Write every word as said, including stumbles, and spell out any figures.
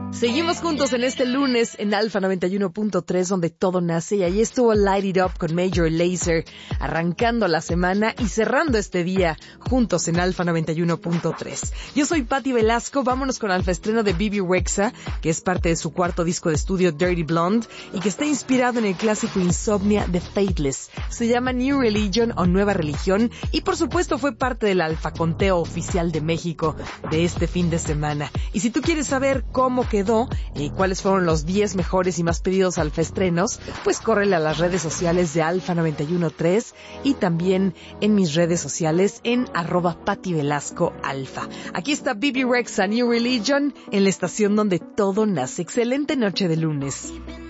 Seguimos juntos en este lunes en Alfa noventa y uno punto tres, donde todo nace, y ahí estuvo Light It Up con Major Lazer, arrancando la semana y cerrando este día juntos en Alfa noventa y uno punto tres. Yo soy Patti Velasco, vámonos con Alfa estreno de Bebe Rexha, que es parte de su cuarto disco de estudio Dirty Blonde y que está inspirado en el clásico Insomnia de Faithless. Se llama New Religion o Nueva Religión y por supuesto fue parte del Alfa Conteo oficial de México de este fin de semana. Y si tú quieres saber cómo quedó y cuáles fueron los diez mejores y más pedidos Alfa estrenos, pues córrele a las redes sociales de Alfa noventa y uno punto tres y también en mis redes sociales en arroba Patti Velasco Alfa. Aquí está Bebe Rexha, New Religion, en la estación donde todo nace. Excelente noche de lunes.